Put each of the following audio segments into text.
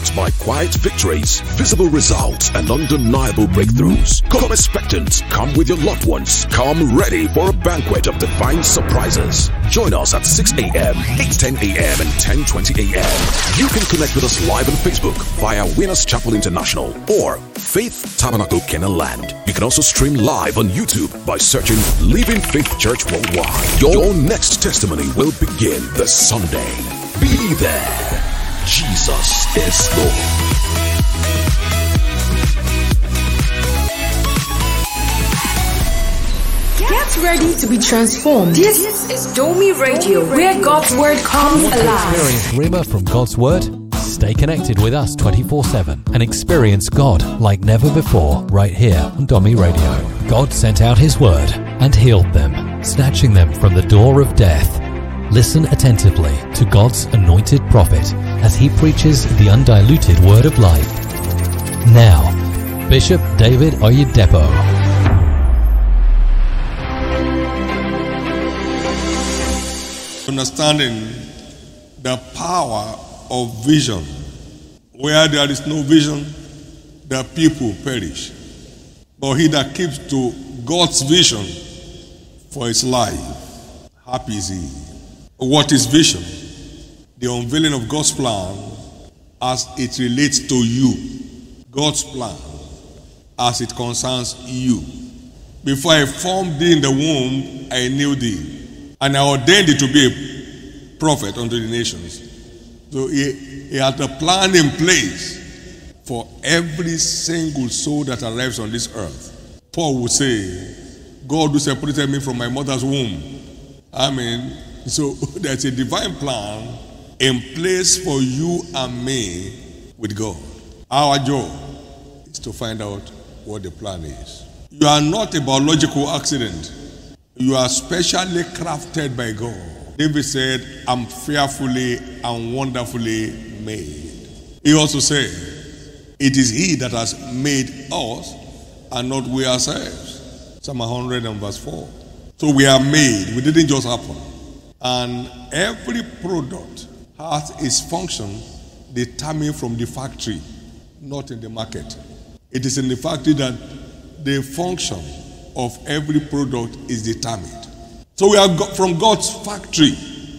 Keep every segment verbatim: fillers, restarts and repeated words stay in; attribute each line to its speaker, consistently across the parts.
Speaker 1: marked by quiet victories, visible results, and undeniable breakthroughs. Come expectant, come with your loved ones, come ready for a banquet of divine surprises. Join us at six a.m., eight ten a.m., and ten twenty a.m. You can connect with us live on Facebook via Winners Chapel International or Faith Tabernacle Canaan Land. You can also stream live on YouTube by searching Living Faith Church Worldwide. Your next testimony will begin this Sunday. Be there. Jesus is Lord.
Speaker 2: Get ready to be transformed. This is Domi Radio, where God's Word comes alive.
Speaker 3: Experience Rhema from God's Word? Stay connected with us twenty-four seven and experience God like never before right here on Domi Radio. God sent out His Word and healed them, snatching them from the door of death. Listen attentively to God's anointed prophet as he preaches the undiluted Word of life. Now, Bishop David Oyedepo.
Speaker 4: Understanding the power of vision. Where there is no vision, the people perish. But he that keeps to God's vision for his life, happy is he. What is vision? The unveiling of God's plan as it relates to you. God's plan as it concerns you. Before I formed thee in the womb, I knew thee. And I ordained thee to be a prophet unto the nations. So he, he had a plan in place for every single soul that arrives on this earth. Paul would say, God who separated me from my mother's womb. I mean, so there's a divine plan in place for you and me with God. Our job is to find out what the plan is. You are not a biological accident. You are specially crafted by God. David said, I'm fearfully and wonderfully made. He also said, it is He that has made us and not we ourselves. Psalm one hundred and verse four. So we are made. We didn't just happen. And every product has its function determined from the factory, not in the market. It is in the factory that the function of every product is determined. So we are from God's factory.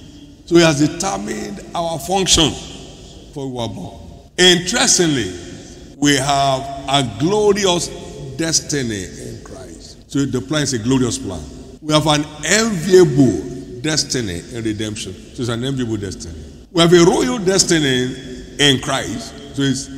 Speaker 4: So He has determined our function for we were born. Interestingly, we have a glorious destiny in Christ. So the plan is a glorious plan. We have an enviable destiny in redemption. So it's an enviable destiny. We have a royal destiny in Christ. So it's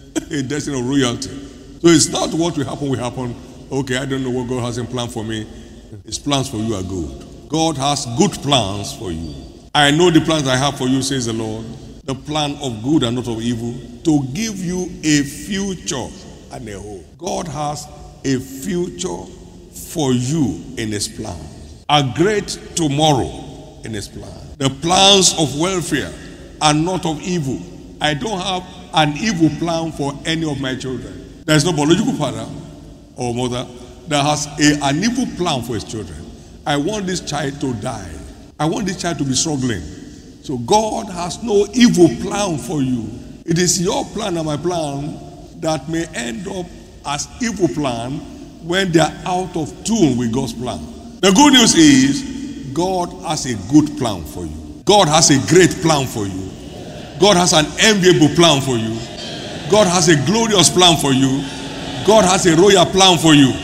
Speaker 4: a destiny of royalty. So it's not what will happen will happen. Okay, I don't know what God has in plan for me. His plans for you are good. God has good plans for you. I know the plans I have for you, says the Lord. The plan of good and not of evil, to give you a future and a hope. God has a future for you in His plan. A great tomorrow in His plan. The plans of welfare are not of evil. I don't have an evil plan for any of my children. There is no biological father or mother that has a, an evil plan for his children. I want this child to die. I want this child to be struggling. So God has no evil plan for you. It is your plan and my plan that may end up as evil plan when they are out of tune with God's plan. The good news is God has a good plan for you. God has a great plan for you. God has an enviable plan for you. God has a glorious plan for you. God has a royal plan for you.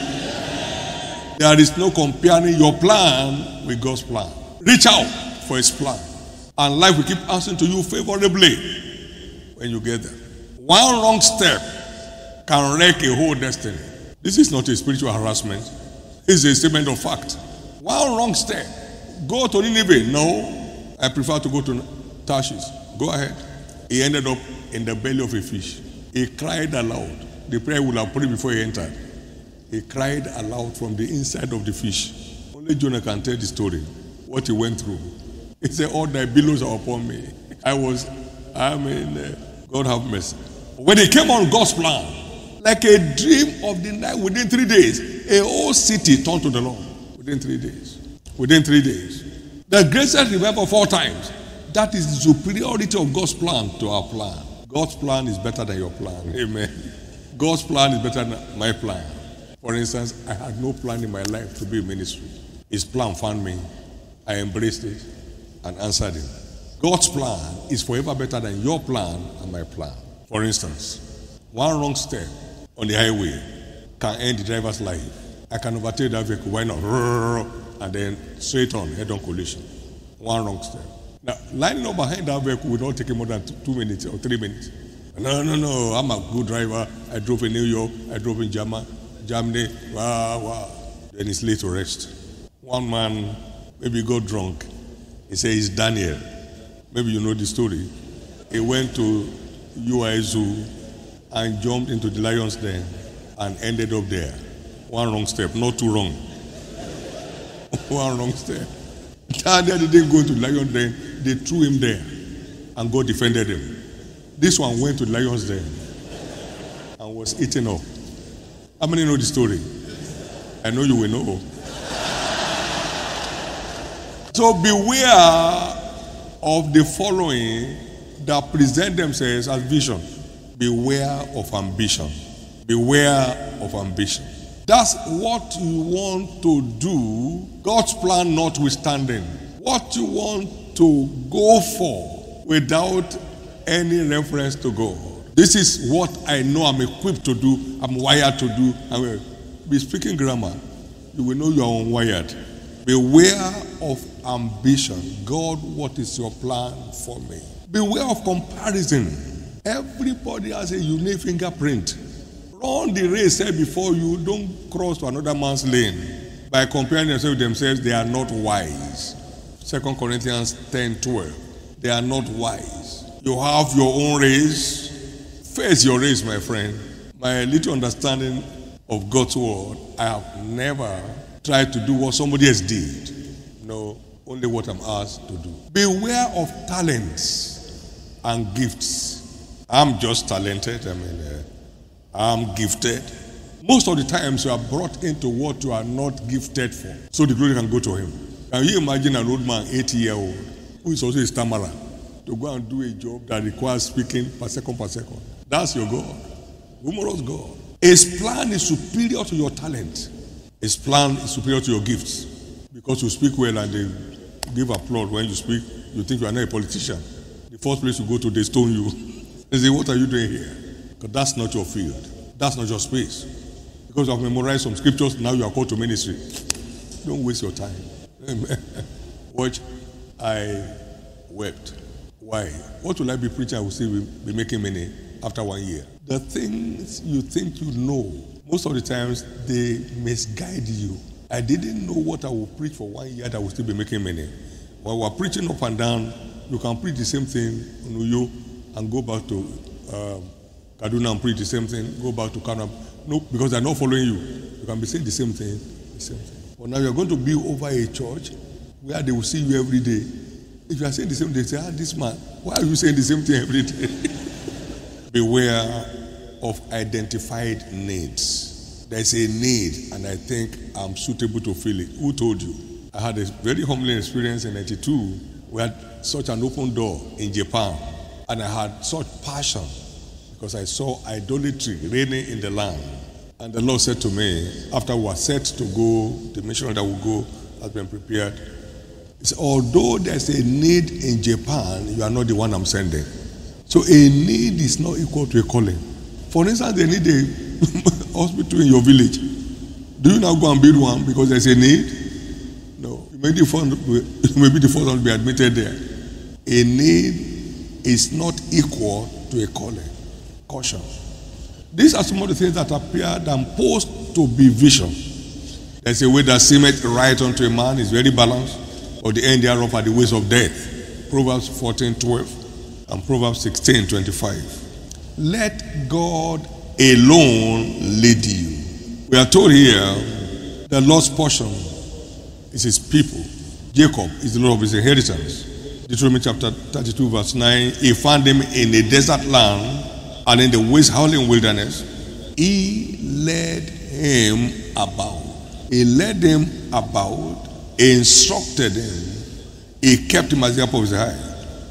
Speaker 4: There is no comparing your plan with God's plan. Reach out for His plan. And life will keep answering to you favorably when you get there. One wrong step can wreck a whole destiny. This is not a spiritual harassment. It's a statement of fact. One wrong step. Go to Nineveh. No, I prefer to go to Tarshish. Go ahead. He ended up in the belly of a fish. He cried aloud. The prayer would have prayed before he entered. He cried aloud from the inside of the fish. Only Jonah can tell the story, what he went through. He said, all thy billows are upon me. I was, I mean, uh, God have mercy. When he came on God's plan, like a dream of the night, within three days, a whole city turned to the Lord. Within three days. Within three days. The greatest revival of all times. That is the superiority of God's plan to our plan. God's plan is better than your plan. Amen. God's plan is better than my plan. For instance, I had no plan in my life to be in ministry. His plan found me. I embraced it and answered it. God's plan is forever better than your plan and my plan. For instance, one wrong step on the highway can end the driver's life. I can overtake that vehicle, why not? And then straight on, head-on collision. One wrong step. Now, lining up behind that vehicle will not take more than two minutes or three minutes. No, no, no, I'm a good driver. I drove in New York, I drove in Germany, Germany, wow, wow. Then it's late to rest. One man, maybe got drunk. He said he's Daniel. Maybe you know the story. He went to U I Zoo and jumped into the lion's den and ended up there. One wrong step, not too wrong. One wrong step. Daniel didn't go to the lion's den. They threw him there and God defended him. This one went to the lion's den and was eaten up. How many know the story? I know you will know. So beware of the following that present themselves as vision. Beware of ambition. Beware of ambition. That's what you want to do, God's plan notwithstanding. What you want to go for without any reference to God. This is what I know I'm equipped to do, I'm wired to do. I will be speaking grammar. You will know you are unwired. Beware of ambition. God, what is your plan for me? Beware of comparison. Everybody has a unique fingerprint. Run the race set before you. Don't cross to another man's lane. By comparing themselves with themselves, they are not wise. Second Corinthians ten twelve. They are not wise. You have your own race. Face your race, my friend. My little understanding of God's word, I have never tried to do what somebody else did. No, only what I'm asked to do. Beware of talents and gifts. I'm just talented. I mean, uh, I'm gifted. Most of the times you are brought into what you are not gifted for, so the glory can go to him. Can you imagine an old man, eighty year old, who is also a stammerer, to go and do a job that requires speaking per second per second? That's your God. Humorous God. His plan is superior to your talent. His plan is superior to your gifts. Because you speak well and they give applause when you speak, you think you are not a politician. The first place you go to, they stone you. They say, what are you doing here? Because that's not your field. That's not your space. Because you have memorized some scriptures, now you are called to ministry. Don't waste your time. Amen. Watch, I wept. Why? What will I be preaching? I will still be making money after one year. The things you think you know, most of the times they misguide you. I didn't know what I would preach for one year that I will still be making money. When we're preaching up and down, you can preach the same thing on Uyo and go back to um, Kaduna and preach the same thing, go back to Kaduna. No, because they're not following you. You can be saying the same thing, the same thing. But now you're going to be over a church where they will see you every day. If you are saying the same thing, they say, ah, this man, why are you saying the same thing every day? Beware of identified needs. There's a need, and I think I'm suitable to fill it. Who told you? I had a very humbling experience in ninety-two. We had such an open door in Japan, and I had such passion because I saw idolatry reigning in the land. And the Lord said to me, after we were set to go, the mission that will go has been prepared. He said, although there's a need in Japan, you are not the one I'm sending. So a need is not equal to a calling. For instance, they need a hospital in your village. Do you now go and build one because there's a need? No. You may be the first, you may be the first one to be admitted there. A need is not equal to a calling. Caution. These are some of the things that appear than posed to be vision. There's a way that seemeth right unto a man, is very balanced, but the end thereof are the ways of death. Proverbs fourteen twelve and Proverbs sixteen twenty-five. Let God alone lead you. We are told here the Lord's portion is his people. Jacob is the Lord of his inheritance. Deuteronomy chapter thirty-two verse nine. He found him in a desert land and in the waste howling wilderness. He led him about. He led him about. He instructed him. He kept him as the apple of his eye.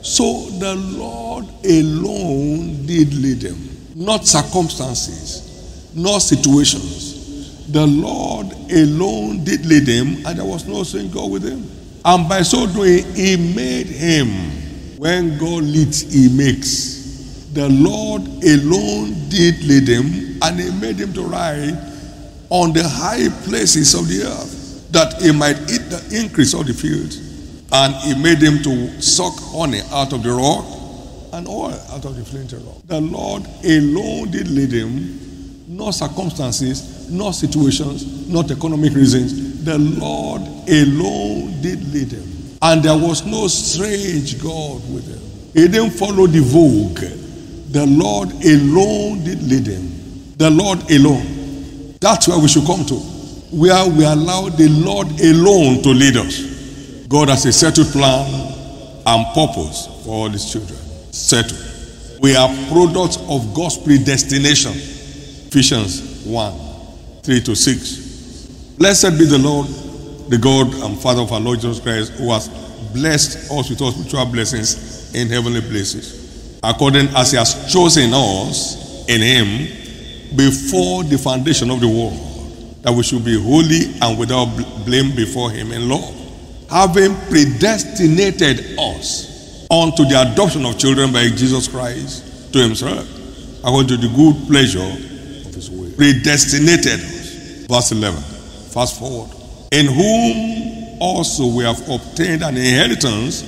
Speaker 4: So the Lord alone did lead them, not circumstances, not situations. The Lord alone did lead them, and there was no sin God with him. And by so doing, he made him. When God leads, he makes. The Lord alone did lead him, and he made him to ride on the high places of the earth, that he might eat the increase of the field. And he made him to suck honey out of the rock and oil out of the flinty rock. The Lord alone did lead him, not circumstances, not situations, not economic reasons. The Lord alone did lead him. And there was no strange God with him. He didn't follow the vogue. The Lord alone did lead him. The Lord alone. That's where we should come to, where we allow the Lord alone to lead us. God has a settled plan and purpose for all his children. Settled. We are products of God's predestination. Ephesians one, three to six. Blessed be the Lord, the God and Father of our Lord Jesus Christ, who has blessed us with all spiritual blessings in heavenly places, according as he has chosen us in him before the foundation of the world, that we should be holy and without blame before him in love, having predestinated us unto the adoption of children by Jesus Christ to himself, according to the good pleasure of his will. Predestinated us. Verse eleven. Fast forward. In whom also we have obtained an inheritance,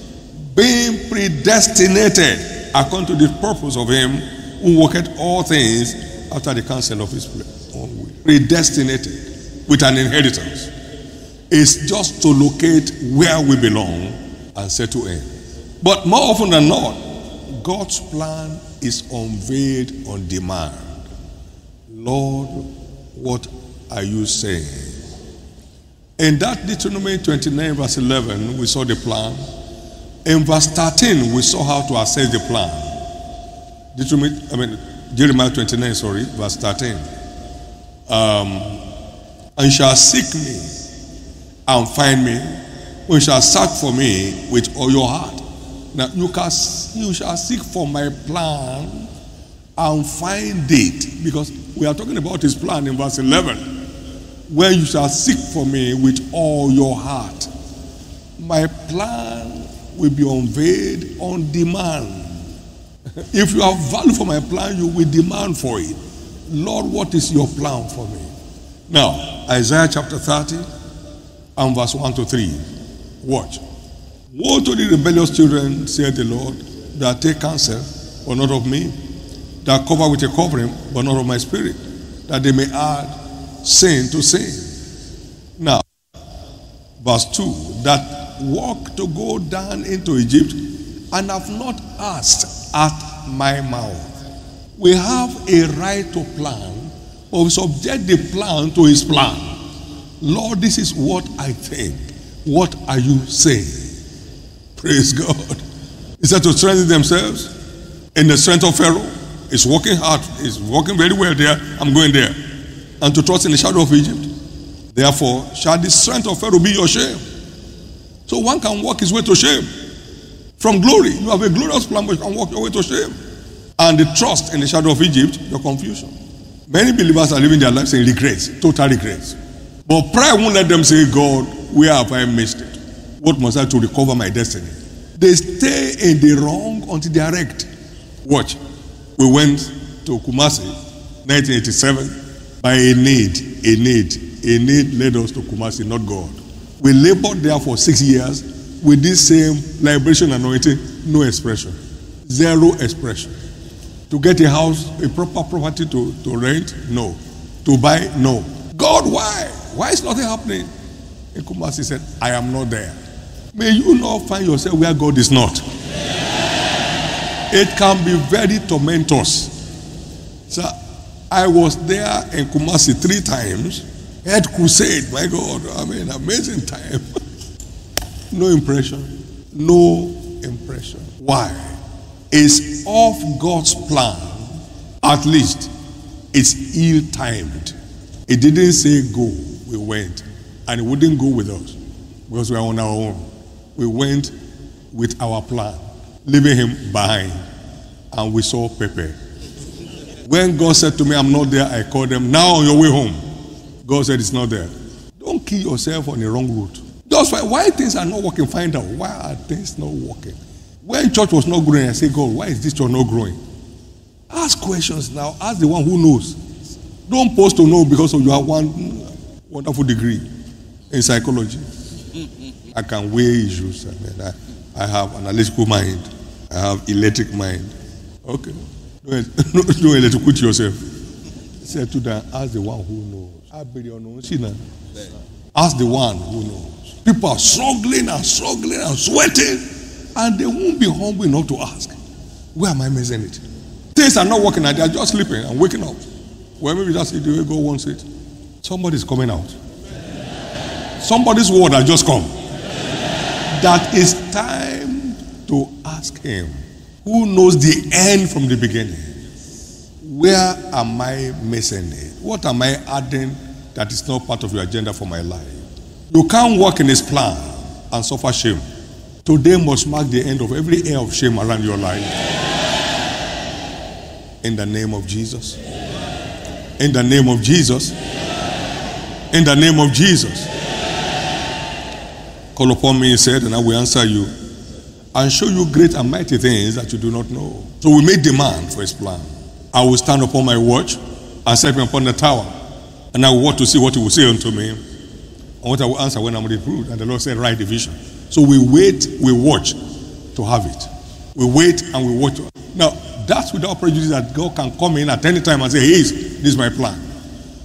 Speaker 4: being predestinated according to the purpose of him who worketh all things after the counsel of his own will. Predestinated with an inheritance. Is just to locate where we belong and settle in. But more often than not, God's plan is unveiled on demand. Lord, what are you saying? In that Deuteronomy twenty-nine verse eleven, we saw the plan. In verse thirteen, we saw how to assess the plan. Deuteronomy, I mean, Jeremiah twenty-nine, sorry, verse thirteen. Um, and shall seek me and find me, when you shall search for me with all your heart. Now you can you shall seek for my plan and find it, because we are talking about his plan in verse eleven. When you shall seek for me with all your heart, my plan will be unveiled on demand. If you have value for my plan, you will demand for it. Lord, what is your plan for me? Now, Isaiah chapter thirty and verse one to three. Watch. Woe to the rebellious children, saith the Lord, that take counsel, but not of me, that cover with a covering, but not of my spirit, that they may add sin to sin. Now, verse two, that walk to go down into Egypt, and have not asked at my mouth. We have a right to plan, but we subject the plan to his plan. Lord, this is what I think. What are you saying? Praise God. He said to strengthen themselves in the strength of Pharaoh. He's working hard. He's working very well there. I'm going there. And to trust in the shadow of Egypt. Therefore, shall the strength of Pharaoh be your shame? So one can walk his way to shame. From glory, you have a glorious plan, but you can walk your way to shame. And the trust in the shadow of Egypt, your confusion. Many believers are living their lives in regrets, total regrets. But pride won't let them say, God, where have I missed it? What must I do to recover my destiny? They stay in the wrong until they are wrecked. Watch. We went to Kumasi, nineteen eighty-seven, by a need, a need. A need led us to Kumasi, not God. We labored there for six years with this same liberation anointing, no expression. Zero expression. To get a house, a proper property to, to rent, no. To buy, no. God, why? Why is nothing happening? And Kumasi said, I am not there. May you not find yourself where God is not. It can be very tormentous. So I was there in Kumasi three times. Head crusade, my God, I mean, amazing time. No impression. No impression. Why? It's off God's plan. At least it's ill-timed. It didn't say go, we went. And it wouldn't go with us because we are on our own. We went with our plan. leaving him behind. And we saw Pepe. When God said to me, I'm not there, I called them, now on your way home. God said, it's not there. Don't kill yourself on the wrong route. That's why, why things are not working, find out. Why are things not working? When church was not growing, I say, God, why is this church not growing? Ask questions now. Ask the one who knows. Don't post to know because of you have one wonderful degree in psychology. I can weigh issues. I mean, I, I have an analytical mind. I have electric mind. Okay. Don't, don't electrocute yourself. Say to them, ask the one who knows. Ask the one who knows. People are struggling and struggling and sweating, and they won't be humble enough to ask, where am I missing it? Things are not working and they are just sleeping and waking up. Well, maybe that's the way God wants it. Somebody's coming out. Somebody's word has just come. That is time to ask him, who knows the end from the beginning. Where am I missing it? What am I adding that is not part of your agenda for my life? You can't work in his plan and suffer shame. Today must mark the end of every air of shame around your life. In the name of Jesus. In the name of Jesus. In the name of Jesus. Call upon me, he said, and I will answer you and show you great and mighty things that you do not know. So we made demand for his plan. I will stand upon my watch and set me upon the tower, and I will watch to see what he will say unto me, and what I will answer when I'm reproved. And the Lord said, write the vision. So we wait, we watch to have it. We wait and we watch. Now, that's without prejudice that God can come in at any time and say, hey, this is my plan.